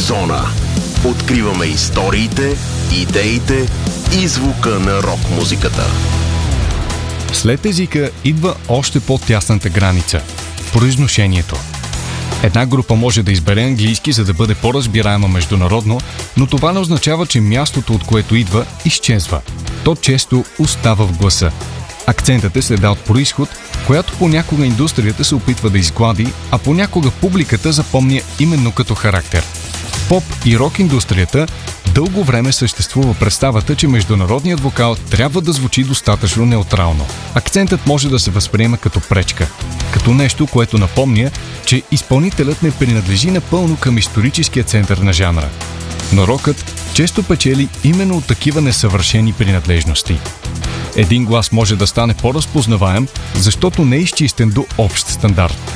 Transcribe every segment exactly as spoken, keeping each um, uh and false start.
Рок-зона. Откриваме историите, идеите и звука на рок-музиката. След езика идва още по-тясната граница – произношението. Една група може да избере английски, за да бъде по-разбираема международно, но това не означава, че мястото, от което идва, изчезва. То често остава в гласа. Акцентът е следа от произход, която понякога индустрията се опитва да изглади, а понякога публиката запомня именно като характер. В поп и рок индустрията дълго време съществува представата, че международният вокал трябва да звучи достатъчно неутрално. Акцентът може да се възприема като пречка, като нещо, което напомня, че изпълнителят не принадлежи напълно към историческия център на жанра. Но рокът често печели именно от такива несъвършени принадлежности. Един глас може да стане по-разпознаваем, защото не е изчистен до общ стандарт.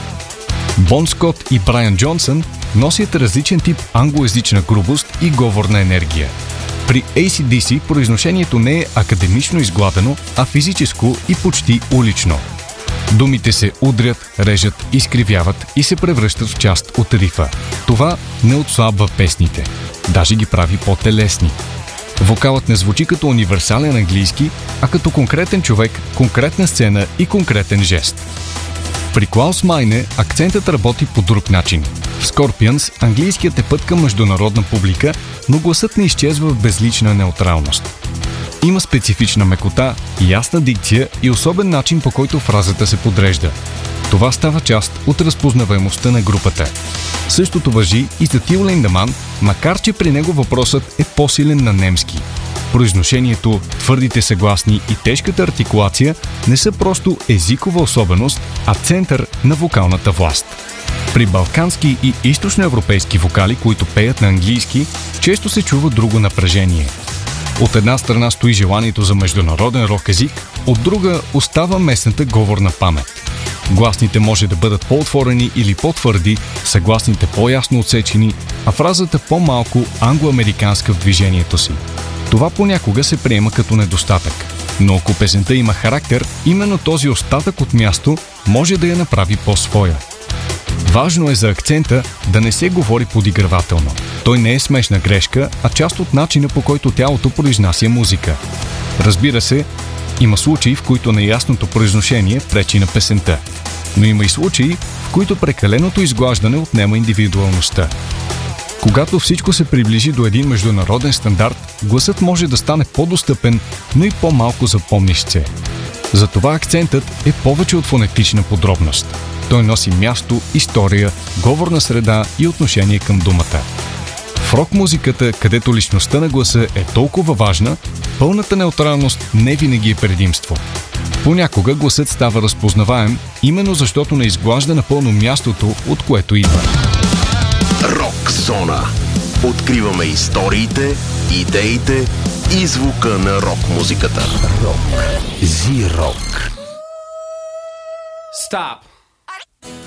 Бон Скот и Брайан Джонсън носят различен тип англоязична грубост и говорна енергия. При Ей Си Ди Си произношението не е академично изгладено, а физическо и почти улично. Думите се удрят, режат, изкривяват и се превръщат в част от рифа. Това не отслабва песните, даже ги прави по-телесни. Вокалът не звучи като универсален английски, а като конкретен човек, конкретна сцена и конкретен жест. При Клаус Майне акцентът работи по друг начин. В Scorpions английският е път към международна публика, но гласът не изчезва в безлична неутралност. Има специфична мекота, ясна дикция и особен начин, по който фразата се подрежда. Това става част от разпознаваемостта на групата. Същото важи и за Till Lindemann, макар че при него въпросът е по-силен на немски. Произношението, твърдите съгласни и тежката артикулация не са просто езикова особеност, а център на вокалната власт. При балкански и източноевропейски вокали, които пеят на английски, често се чува друго напрежение. От една страна стои желанието за международен рок език, от друга остава местната говорна памет. Гласните може да бъдат по-отворени или по-твърди, съгласните по-ясно отсечени, а фразата по-малко англоамериканска в движението си. Това понякога се приема като недостатък. Но ако песента има характер, именно този остатък от място може да я направи по-своя. Важно е за акцента да не се говори подигравателно. Той не е смешна грешка, а част от начина, по който тялото произнася музика. Разбира се, има случаи, в които неясното произношение пречи на песента. Но има и случаи, в които прекаленото изглаждане отнема индивидуалността. Когато всичко се приближи до един международен стандарт, гласът може да стане по-достъпен, но и по-малко запомнящ се. Затова акцентът е повече от фонетична подробност. Той носи място, история, говорна среда и отношение към думата. В рок-музиката, където личността на гласа е толкова важна, пълната неутралност не винаги е предимство. Понякога гласът става разпознаваем, именно защото не изглажда напълно мястото, от което идва. Рок-зона. Откриваме историите, идеите и звука на рок-музиката. Рок. Зи-рок. Stop.